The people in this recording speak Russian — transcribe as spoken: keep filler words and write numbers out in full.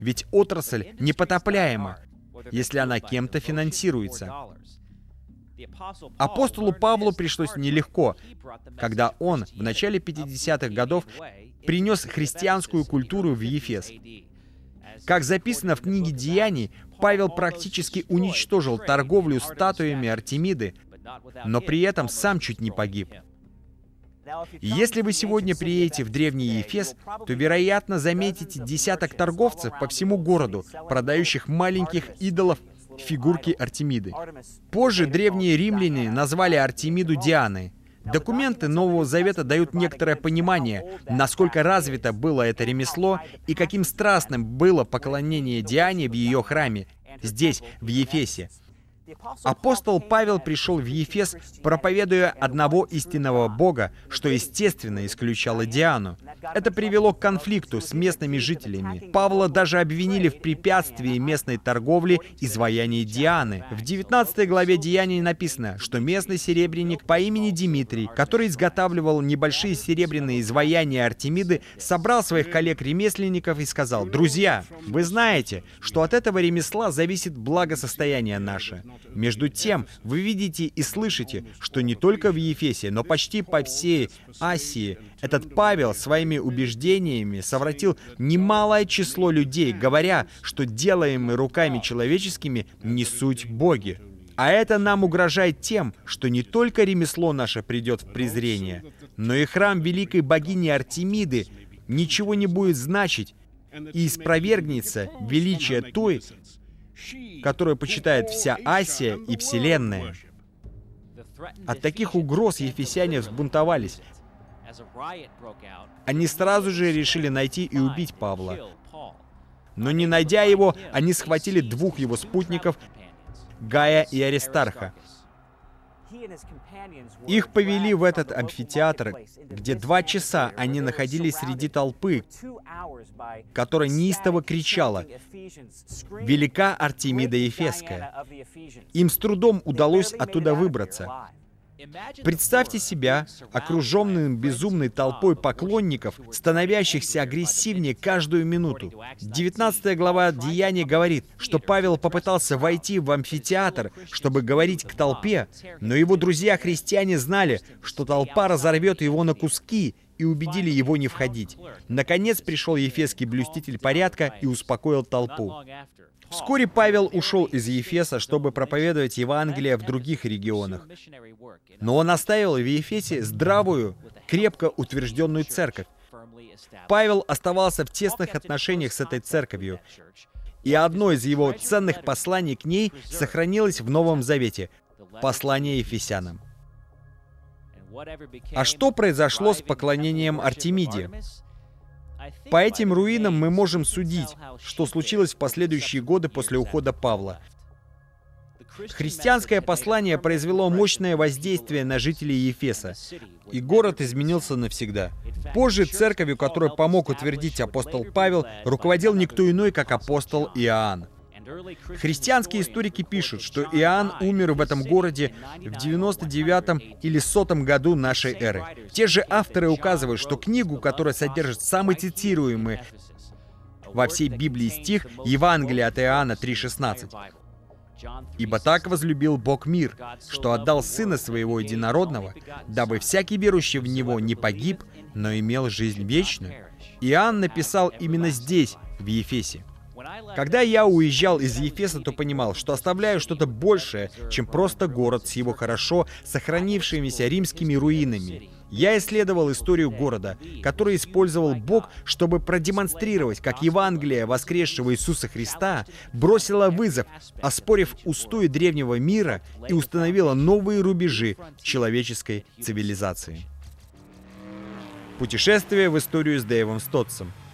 Ведь отрасль непотопляема, если она кем-то финансируется. Апостолу Павлу пришлось нелегко, когда он в начале пятидесятых годов принес христианскую культуру в Ефес. Как записано в книге «Деяний», Павел практически уничтожил торговлю статуями Артемиды, но при этом сам чуть не погиб. Если вы сегодня приедете в древний Ефес, то, вероятно, заметите десяток торговцев по всему городу, продающих маленьких идолов фигурки Артемиды. Позже древние римляне назвали Артемиду Дианой. Документы Нового Завета дают некоторое понимание, насколько развито было это ремесло и каким страстным было поклонение Диане в ее храме, здесь, в Ефесе. Апостол Павел пришел в Ефес, проповедуя одного истинного Бога, что, естественно, исключало Диану. Это привело к конфликту с местными жителями. Павла даже обвинили в препятствии местной торговли изваяний Дианы. В девятнадцатой главе Деяний написано, что местный серебряник по имени Димитрий, который изготавливал небольшие серебряные изваяния Артемиды, собрал своих коллег-ремесленников и сказал: «Друзья, вы знаете, что от этого ремесла зависит благосостояние наше. Между тем, вы видите и слышите, что не только в Ефесе, но почти по всей Асии этот Павел своими убеждениями совратил немалое число людей, говоря, что делаемые руками человеческими не суть боги. А это нам угрожает тем, что не только ремесло наше придет в презрение, но и храм великой богини Артемиды ничего не будет значить, и испровергнется величие той, которую почитает вся Асия и Вселенная». От таких угроз ефесяне взбунтовались. Они сразу же решили найти и убить Павла. Но не найдя его, они схватили двух его спутников, Гая и Аристарха. Их повели в этот амфитеатр, где два часа они находились среди толпы, которая неистово кричала: «Велика Артемида Ефесская». Им с трудом удалось оттуда выбраться. Представьте себя окруженным безумной толпой поклонников, становящихся агрессивнее каждую минуту. девятнадцатая глава Деяний говорит, что Павел попытался войти в амфитеатр, чтобы говорить к толпе, но его друзья-христиане знали, что толпа разорвет его на куски, и убедили его не входить. Наконец пришел ефесский блюститель порядка и успокоил толпу. Вскоре Павел ушел из Ефеса, чтобы проповедовать Евангелие в других регионах. Но он оставил в Ефесе здравую, крепко утвержденную церковь. Павел оставался в тесных отношениях с этой церковью, и одно из его ценных посланий к ней сохранилось в Новом Завете — послание Ефесянам. А что произошло с поклонением Артемиде? По этим руинам мы можем судить, что случилось в последующие годы после ухода Павла. Христианское послание произвело мощное воздействие на жителей Ефеса, и город изменился навсегда. Позже церковью, которую помог утвердить апостол Павел, руководил никто иной, как апостол Иоанн. Христианские историки пишут, что Иоанн умер в этом городе в девяносто девятом или сотом году нашей эры. Те же авторы указывают, что книгу, которая содержит самый цитируемый во всей Библии стих, Евангелие от Иоанна три шестнадцать. «Ибо так возлюбил Бог мир, что отдал Сына Своего Единородного, дабы всякий верующий в Него не погиб, но имел жизнь вечную». Иоанн написал именно здесь, в Ефесе. Когда я уезжал из Ефеса, то понимал, что оставляю что-то большее, чем просто город с его хорошо сохранившимися римскими руинами. Я исследовал историю города, который использовал Бог, чтобы продемонстрировать, как Евангелие воскресшего Иисуса Христа бросило вызов, оспорив устои древнего мира и установило новые рубежи человеческой цивилизации. Путешествие в историю с Дэйвом Стотсом.